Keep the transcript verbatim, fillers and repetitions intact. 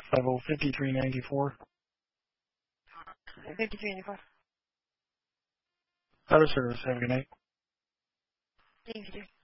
five oh fifty-three ninety-four. fifty-three ninety-four. Out of service. Have a good night. Thank you.